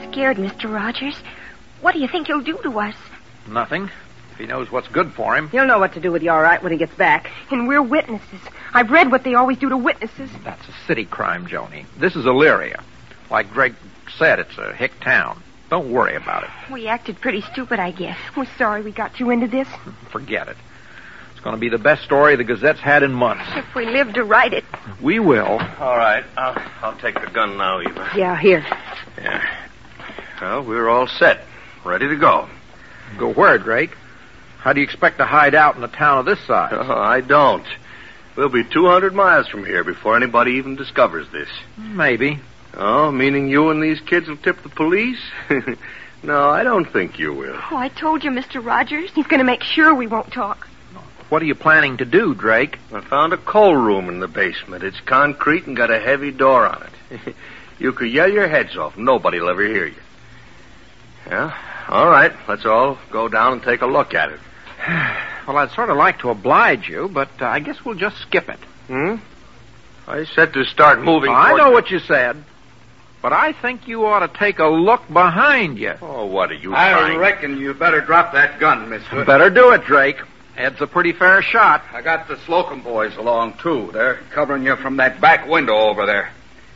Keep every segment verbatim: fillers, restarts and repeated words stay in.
scared, Mister Rogers. What do you think he'll do to us? Nothing. If he knows what's good for him. He'll know what to do with you, all right, when he gets back. And we're witnesses. I've read what they always do to witnesses. That's a city crime, Joni. This is Elyria. Like Drake said, it's a hick town. Don't worry about it. We acted pretty stupid, I guess. We're sorry we got you into this. Forget it. It's going to be the best story the Gazette's had in months. If we live to write it. We will. All right. I'll, I'll take the gun now, Eva. Yeah, here. Yeah. Well, we're all set. Ready to go. Go where, Drake? How do you expect to hide out in a town of this size? Oh, I don't. We'll be two hundred miles from here before anybody even discovers this. Maybe. Oh, meaning you and these kids will tip the police? No, I don't think you will. Oh, I told you, Mister Rogers. He's going to make sure we won't talk. What are you planning to do, Drake? I found a coal room in the basement. It's concrete and got a heavy door on it. You could yell your heads off. Nobody'll ever hear you. Yeah? All right. Let's all go down and take a look at it. Well, I'd sort of like to oblige you, but uh, I guess we'll just skip it. Hmm? I said to start moving. Well, I toward know the... what you said, but I think you ought to take a look behind you. Oh, what are you I trying? reckon you better drop that gun, mister. Better do it, Drake. Ed's a pretty fair shot. I got the Slocum boys along, too. They're covering you from that back window over there.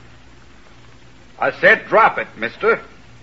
I said drop it, mister.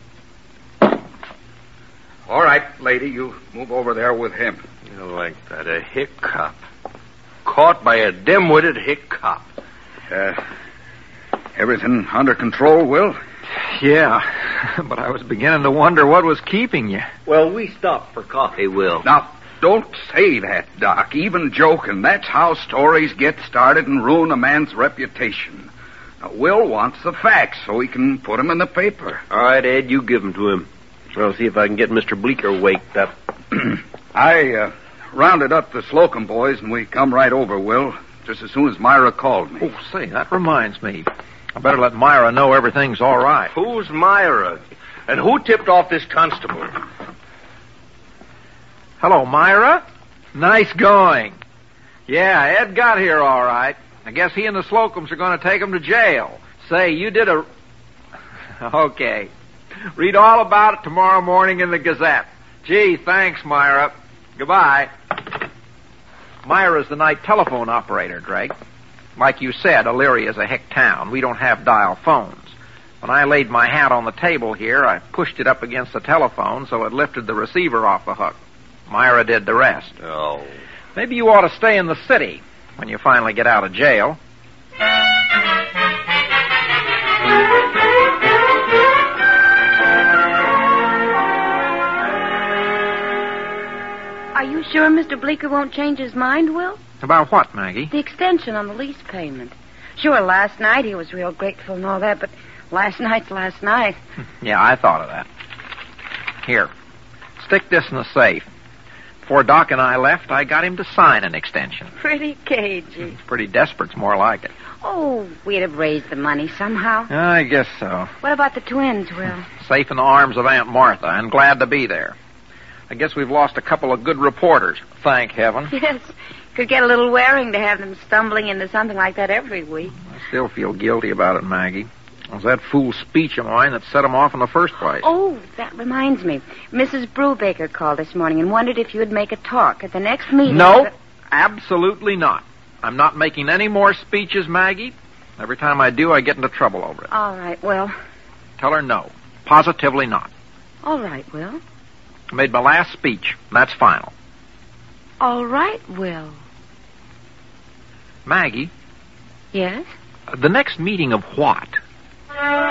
All right, lady, you move over there with him. You like that, a hick cop. Caught by a dim-witted hick cop. Uh, everything under control, Will? Yeah, but I was beginning to wonder what was keeping you. Well, we stopped for coffee, Will. Now, don't say that, Doc. Even joking. That's how stories get started and ruin a man's reputation. Now, Will wants the facts so he can put them in the paper. All right, Ed, you give them to him. I'll see if I can get Mister Bleeker waked up. I uh, rounded up the Slocum boys, and we come right over, Will, just as soon as Myra called me. Oh, say, that reminds me. I better let Myra know everything's all right. Who's Myra? And who tipped off this constable? Hello, Myra. Nice going. Yeah, Ed got here all right. I guess he and the Slocums are going to take him to jail. Say, you did a... Okay. Read all about it tomorrow morning in the Gazette. Gee, thanks, Myra. Goodbye. Myra's the night telephone operator, Drake. Like you said, Elyria's a hick town. We don't have dial phones. When I laid my hat on the table here, I pushed it up against the telephone so it lifted the receiver off the hook. Myra did the rest. Oh. Maybe you ought to stay in the city when you finally get out of jail. Are you sure Mister Bleeker won't change his mind, Will? About what, Maggie? The extension on the lease payment. Sure, last night he was real grateful and all that, but last night's last night. Yeah, I thought of that. Here, stick this in the safe. Before Doc and I left, I got him to sign an extension. Pretty cagey. It's pretty desperate's more like it. Oh, we'd have raised the money somehow. I guess so. What about the twins, Will? Safe in the arms of Aunt Martha, and glad to be there. I guess we've lost a couple of good reporters, thank heaven. Yes. Could get a little wearing to have them stumbling into something like that every week. I still feel guilty about it, Maggie. It was that fool speech of mine that set him off in the first place. Oh, that reminds me. Missus Brubaker called this morning and wondered if you would make a talk at the next meeting. No, absolutely not. I'm not making any more speeches, Maggie. Every time I do, I get into trouble over it. All right, Will. Tell her no. Positively not. All right, Will. I made my last speech, and that's final. All right, Will. Maggie? Yes? The next meeting of what?